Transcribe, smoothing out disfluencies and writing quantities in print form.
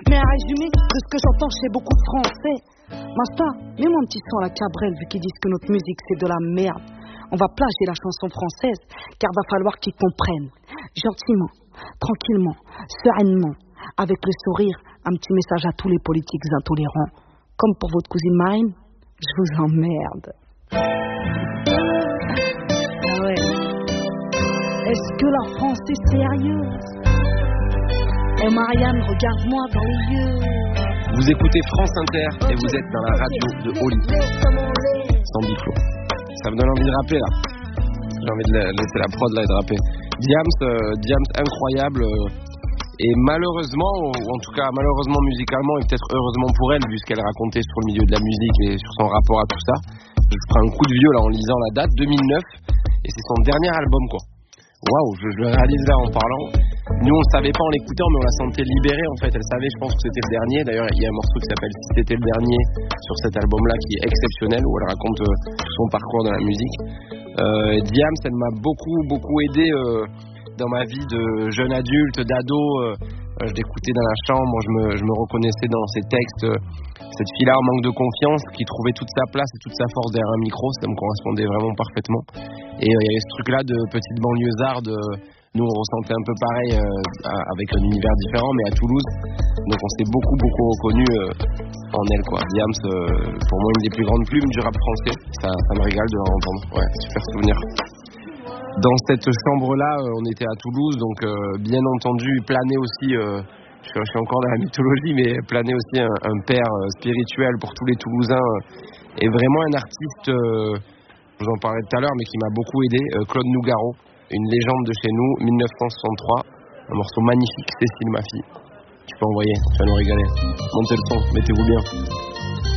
mets un résumé de ce que j'entends chez beaucoup de Français. Masta, mets-moi un petit son à la Cabrel vu qu'ils disent que notre musique c'est de la merde. On va plagier la chanson française car va falloir qu'ils comprennent. Gentiment, tranquillement, sereinement, avec le sourire, un petit message à tous les politiques intolérants. Comme pour votre cousine Marine, je vous emmerde. Ah ouais. Est-ce que la France est sérieuse? Oh Marianne, regarde-moi dans les yeux. Vous écoutez France Inter et vous êtes dans la radio de Oli. Sans biflo. Ça me donne envie de rapper là. J'ai envie de laisser la prod là et de rapper. Diams incroyable. Et malheureusement, ou en tout cas malheureusement musicalement, et peut-être heureusement pour elle, vu ce qu'elle racontait sur le milieu de la musique et sur son rapport à tout ça, je prends un coup de vieux là en lisant la date, 2009, et c'est son dernier album quoi. Waouh, je le réalise là en parlant. Nous on le savait pas en l'écoutant, mais on la sentait libérée en fait. Elle savait, je pense que c'était le dernier. D'ailleurs il y a un morceau qui s'appelle Si c'était le dernier sur cet album là qui est exceptionnel, où elle raconte tout son parcours dans la musique. Diams, elle m'a beaucoup aidé dans ma vie de jeune adulte, d'ado. Je l'écoutais dans la chambre, je me reconnaissais dans ses textes. Cette fille-là en manque de confiance, qui trouvait toute sa place et toute sa force derrière un micro, ça me correspondait vraiment parfaitement. Et il y avait ce truc-là de petite banlieusarde. Nous on ressentait un peu pareil avec un univers différent, mais à Toulouse. Donc on s'est beaucoup reconnus en elle quoi. Diams, pour moi une des plus grandes plumes du rap français. Ça me régale de la entendre. Ouais, super souvenir. Dans cette chambre-là, on était à Toulouse, donc bien entendu, planait aussi, je suis encore dans la mythologie, mais planait aussi un père spirituel pour tous les Toulousains, et vraiment un artiste, je vous en parlais tout à l'heure, mais qui m'a beaucoup aidé, Claude Nougaro, une légende de chez nous, 1963, un morceau magnifique, Cécile ma fille. Tu peux envoyer, tu vas nous régaler. Montez le son, mettez-vous bien.